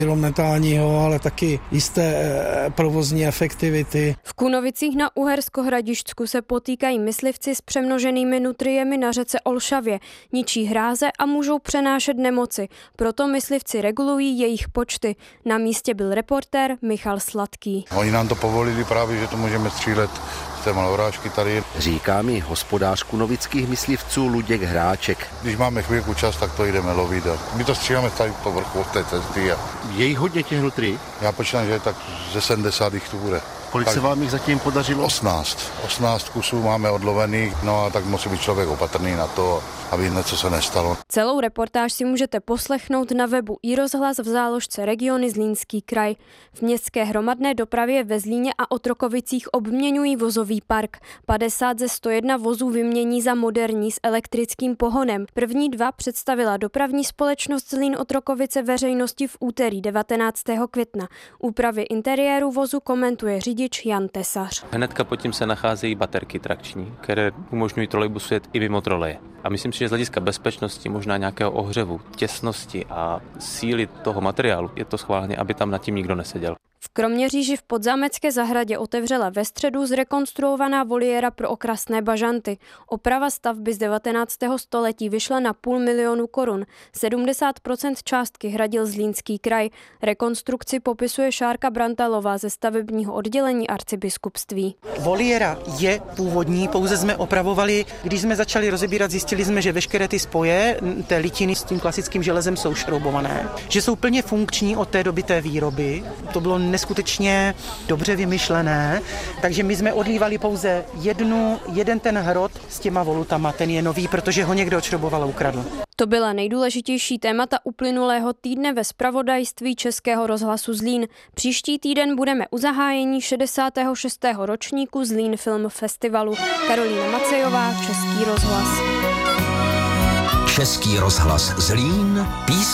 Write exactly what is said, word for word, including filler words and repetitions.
environmentálního, ale taky jisté provozní efektivity. V Kunovicích na Uhersko-Hradišťsku se potýkají myslivci s přemnoženými nutriemi na řece Olšavě, ničí hráze a můžou přenášet nemoci. Proto myslivci regulují jejich počty. Na místě byl reportér Michal Sladký. Oni nám to povolili právě, že to můžeme střílet z té malorážky tady. Říká mi hospodář kunovických myslivců Luděk Hráček. Když máme chvilku čas, tak to jdeme lovit. My to stříláme tady po vrchu té cesty. A... Je jich hodně těch nutrí? Já počítám, že tak ze sedmdesát jich tu bude. Kolik tak se vám jich zatím podařilo? osmnáct. osmnáct kusů máme odlovených, no a tak musí být člověk opatrný na to, aby něco se nestalo. Celou reportáž si můžete poslechnout na webu iRozhlas v záložce Regiony Zlínský kraj. V městské hromadné dopravě ve Zlíně a Otrokovicích obměňují vozový park. padesát ze sto jedna vozů vymění za moderní s elektrickým pohonem. První dva představila dopravní společnost Zlín Otrokovice veřejnosti v úterý devatenáctého května. Úpravy interiéru vozu komentuje řidič Jan Tesař. Hnedka pod tím se nacházejí baterky trakční, které umožňují trolejbusu jet i mimo troleje. A myslím si, že z hlediska bezpečnosti, možná nějakého ohřevu, těsnosti a síly toho materiálu je to schválně, aby tam nad tím nikdo neseděl. V Kroměříži v Podzámecké zahradě otevřela ve středu zrekonstruovaná voliéra pro okrasné bažanty. Oprava stavby z devatenáctého století vyšla na půl milionu korun. sedmdesát procent částky hradil Zlínský kraj. Rekonstrukci popisuje Šárka Brantalová ze stavebního oddělení arcibiskupství. Voliéra je původní, pouze jsme opravovali. Když jsme začali rozebírat, zjistili jsme, že veškeré ty spoje té litiny s tím klasickým železem jsou šroubované, že jsou plně funkční od té doby té výroby. To bylo neskutečně dobře vymyšlené, takže my jsme odlívali pouze jednu, jeden ten hrot s těma volutama, ten je nový, protože ho někdo odšroboval a ukradl. To byla nejdůležitější témata uplynulého týdne ve zpravodajství Českého rozhlasu Zlín. Příští týden budeme u zahájení šedesátého šestého ročníku Zlín Film Festivalu. Karolína Macejová, Český rozhlas. Český rozhlas Zlín, písně.